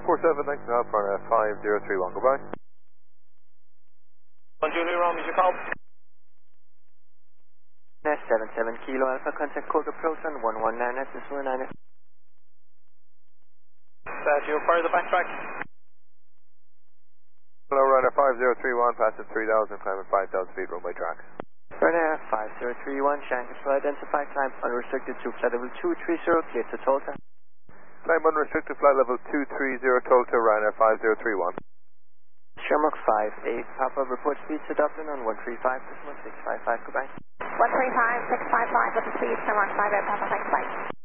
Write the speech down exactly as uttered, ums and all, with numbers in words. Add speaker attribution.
Speaker 1: four seven, thanks for help, Ryanair five zero three one, goodbye.
Speaker 2: One Julie Rome, is your call?
Speaker 3: seven seven Kilo Alpha, contact code approach on one one nine at this one nine.
Speaker 2: Uh, do you require the backtrack?
Speaker 1: Hello, Ryanair five zero three one, passing three thousand, climbing five thousand feet, runway track.
Speaker 3: Ryanair five zero three one, Shanghai to identify, climb unrestricted to flight level two three zero, clear to Tulsa.
Speaker 1: Climb unrestricted, flight level two three zero, Tulsa, Ryanair five zero three one.
Speaker 3: Shamrock five eight, Papa, report speed to Dublin on one three five, six five five, goodbye.
Speaker 4: one three five, six five five with the speed, Shamrock five eight, Papa, thanks, bye.